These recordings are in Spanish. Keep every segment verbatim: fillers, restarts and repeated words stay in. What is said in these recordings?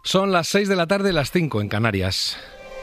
Son las seis de la tarde, las cinco en Canarias.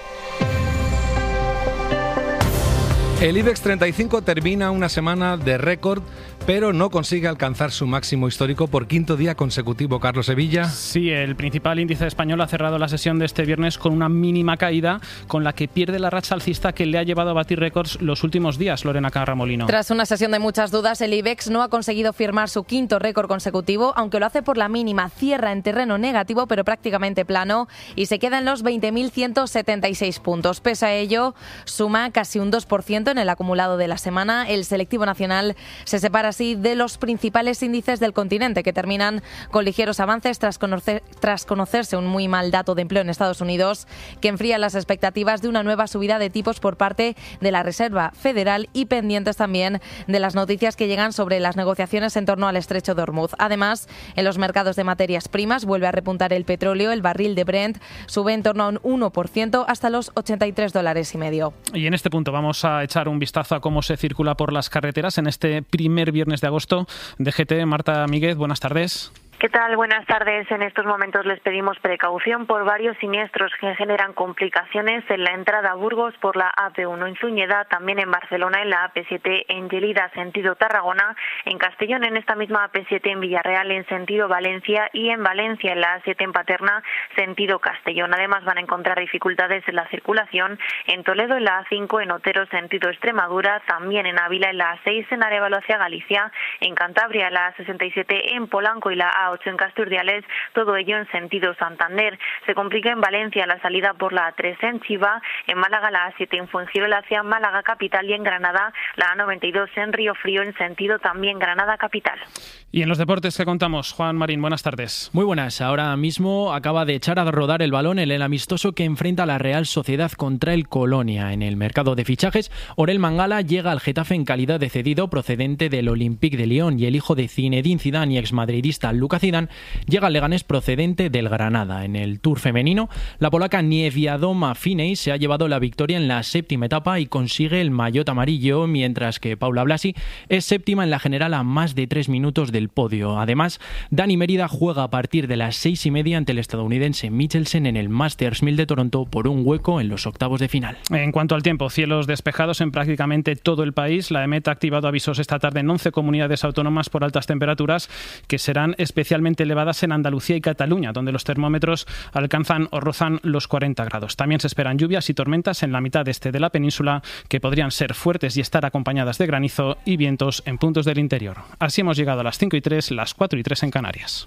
El IBEX treinta y cinco termina una semana de récord, pero no consigue alcanzar su máximo histórico por quinto día consecutivo. Carlos Sevilla. Sí, el principal índice español ha cerrado la sesión de este viernes con una mínima caída, con la que pierde la racha alcista que le ha llevado a batir récords los últimos días, Lorena Carramolino. Tras una sesión de muchas dudas, el IBEX no ha conseguido firmar su quinto récord consecutivo, aunque lo hace por la mínima. Cierra en terreno negativo, pero prácticamente plano, y se queda en los veinte mil ciento setenta y seis puntos. Pese a ello, suma casi un dos por ciento en el acumulado de la semana. El selectivo nacional se separa así de los principales índices del continente, que terminan con ligeros avances tras, conocer, tras conocerse un muy mal dato de empleo en Estados Unidos, que enfría las expectativas de una nueva subida de tipos por parte de la Reserva Federal, y pendientes también de las noticias que llegan sobre las negociaciones en torno al estrecho de Hormuz. Además, en los mercados de materias primas vuelve a repuntar el petróleo. El barril de Brent sube en torno a un uno por ciento hasta los ochenta y tres dólares y medio. Y en este punto vamos a echar un vistazo a cómo se circula por las carreteras en este primer viernes de agosto. D G T, Marta Míguez, buenas tardes. ¿Qué tal? Buenas tardes. En estos momentos les pedimos precaución por varios siniestros que generan complicaciones en la entrada a Burgos por la A P uno en Zuñeda, también en Barcelona en la A P siete en Gelida, sentido Tarragona, en Castellón en esta misma A P siete en Villarreal en sentido Valencia y en Valencia en la A siete en Paterna, sentido Castellón. Además van a encontrar dificultades en la circulación en Toledo en la A cinco, en Otero sentido Extremadura, también en Ávila en la A seis, en Arévalo hacia Galicia, en Cantabria en la A sesenta y siete, en Polanco y la A ocho en Casturdiales, todo ello en sentido Santander. Se complica en Valencia la salida por la A tres en Chiva, en Málaga la A siete en Fuengirola hacia Málaga capital y en Granada la A noventa y dos en Río Frío en sentido también Granada capital. Y en los deportes que contamos, Juan Marín, buenas tardes. Muy buenas. Ahora mismo acaba de echar a rodar el balón en el amistoso que enfrenta a la Real Sociedad contra el Colonia. En el mercado de fichajes, Orel Mangala llega al Getafe en calidad de cedido procedente del Olympique de Lyon, y el hijo de Zinedine Zidane y exmadridista Lucas Zidane llega al Leganés procedente del Granada. En el Tour femenino, la polaca Niewiadoma Finney se ha llevado la victoria en la séptima etapa y consigue el maillot amarillo, mientras que Paula Blasi es séptima en la general a más de tres minutos del podio. Además, Dani Mérida juega a partir de las seis y media ante el estadounidense Michelsen en el Masters mil de Toronto por un hueco en los octavos de final. En cuanto al tiempo, cielos despejados en prácticamente todo el país. La EMET ha activado avisos esta tarde en once comunidades autónomas por altas temperaturas, que serán especialmente elevadas en Andalucía y Cataluña, donde los termómetros alcanzan o rozan los cuarenta grados. También se esperan lluvias y tormentas en la mitad este de la península, que podrían ser fuertes y estar acompañadas de granizo y vientos en puntos del interior. Así hemos llegado a las cinco y tres, las cuatro y tres en Canarias.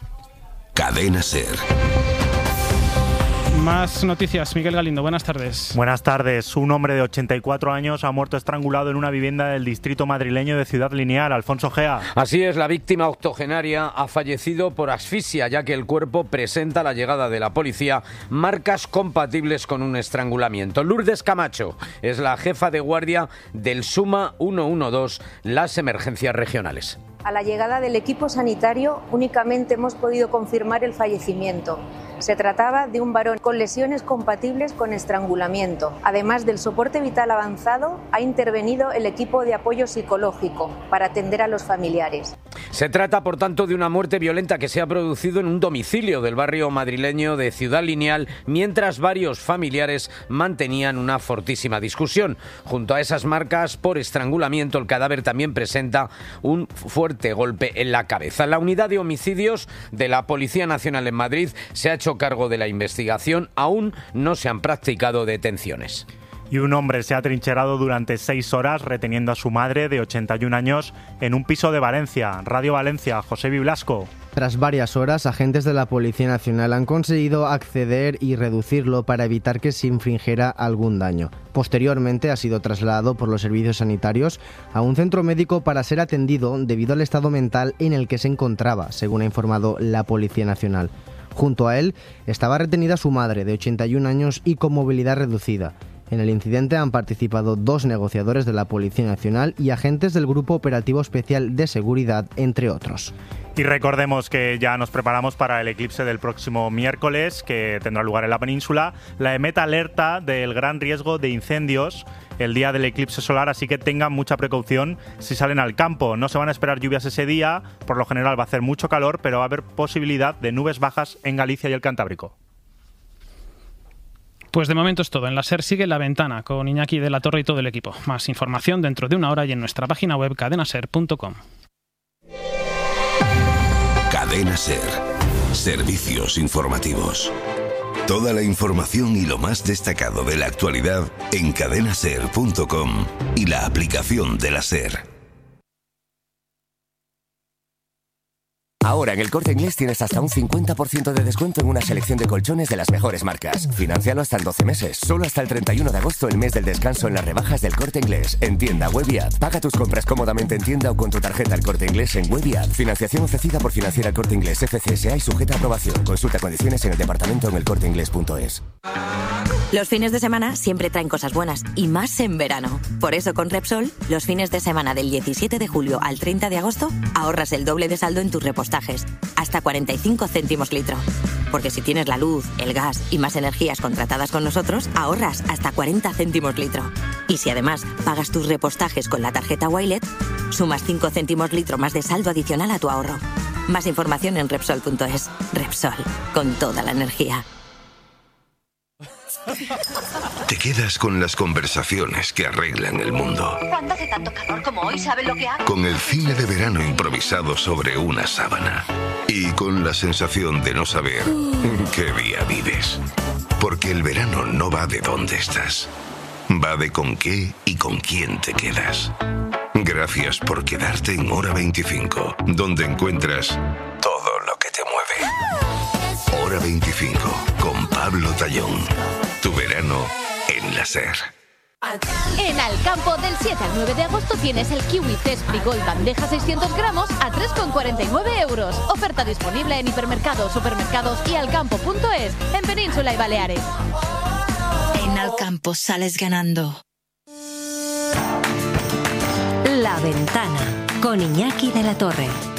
Cadena SER. Más noticias. Miguel Galindo, buenas tardes. Buenas tardes. Un hombre de ochenta y cuatro años ha muerto estrangulado en una vivienda del distrito madrileño de Ciudad Lineal. Alfonso Gea. Así es, la víctima octogenaria ha fallecido por asfixia, ya que el cuerpo presenta a la llegada de la policía marcas compatibles con un estrangulamiento. Lourdes Camacho es la jefa de guardia del SUMA ciento doce, las emergencias regionales. A la llegada del equipo sanitario únicamente hemos podido confirmar el fallecimiento. Se trataba de un varón con lesiones compatibles con estrangulamiento. Además del soporte vital avanzado, ha intervenido el equipo de apoyo psicológico para atender a los familiares. Se trata, por tanto, de una muerte violenta que se ha producido en un domicilio del barrio madrileño de Ciudad Lineal, mientras varios familiares mantenían una fortísima discusión. Junto a esas marcas por estrangulamiento, el cadáver también presenta un fuerte golpe en la cabeza. La unidad de homicidios de la Policía Nacional en Madrid se ha hecho cargo de la investigación. Aún no se han practicado detenciones. Y un hombre se ha trincherado durante seis horas reteniendo a su madre de ochenta y un años en un piso de Valencia. Radio Valencia, José Blasco. Tras varias horas, agentes de la Policía Nacional han conseguido acceder y reducirlo para evitar que se infringiera algún daño. Posteriormente ha sido trasladado por los servicios sanitarios a un centro médico para ser atendido debido al estado mental en el que se encontraba, según ha informado la Policía Nacional. Junto a él estaba retenida su madre, de ochenta y un años y con movilidad reducida. En el incidente han participado dos negociadores de la Policía Nacional y agentes del Grupo Operativo Especial de Seguridad, entre otros. Y recordemos que ya nos preparamos para el eclipse del próximo miércoles, que tendrá lugar en la península. La EMET alerta del gran riesgo de incendios el día del eclipse solar, así que tengan mucha precaución si salen al campo. No se van a esperar lluvias ese día, por lo general va a hacer mucho calor, pero va a haber posibilidad de nubes bajas en Galicia y el Cantábrico. Pues de momento es todo. En la SER sigue La Ventana con Iñaki de la Torre y todo el equipo. Más información dentro de una hora y en nuestra página web cadena ser punto com. Cadena SER. Servicios informativos. Toda la información y lo más destacado de la actualidad en cadena ser punto com y la aplicación de la SER. Ahora en El Corte Inglés tienes hasta un cincuenta por ciento de descuento en una selección de colchones de las mejores marcas. Financialo hasta en doce meses, solo hasta el treinta y uno de agosto, el mes del descanso en las rebajas del Corte Inglés. En tienda, web y app. Paga tus compras cómodamente en tienda o con tu tarjeta El Corte Inglés en web y app. Financiación ofrecida por Financiera El Corte Inglés F C S A y sujeta a aprobación. Consulta condiciones en el departamento en el corte inglés punto es. Los fines de semana siempre traen cosas buenas, y más en verano. Por eso con Repsol, los fines de semana del diecisiete de julio al treinta de agosto, ahorras el doble de saldo en tus repostajes, hasta cuarenta y cinco céntimos litro. Porque si tienes la luz, el gas y más energías contratadas con nosotros, ahorras hasta cuarenta céntimos litro. Y si además pagas tus repostajes con la tarjeta Wilet, sumas cinco céntimos litro más de saldo adicional a tu ahorro. Más información en Repsol punto es. Repsol, con toda la energía. Te quedas con las conversaciones que arreglan el mundo. ¿Cuándo hace tanto calor como hoy? ¿Saben lo que hago? Con el cine de verano improvisado sobre una sábana. Y con la sensación de no saber qué día vives. Porque el verano no va de dónde estás. Va de con qué y con quién te quedas. Gracias por quedarte en Hora veinticinco, donde encuentras todo lo que te mueve. Hora veinticinco, con Pablo Tallón. Tu verano en la SER. En Alcampo, del siete al nueve de agosto tienes el Kiwi Zespri Gold bandeja seiscientos gramos a tres con cuarenta y nueve euros. Oferta disponible en hipermercados, supermercados y alcampo punto es en Península y Baleares. En Alcampo sales ganando. La Ventana con Iñaki de la Torre.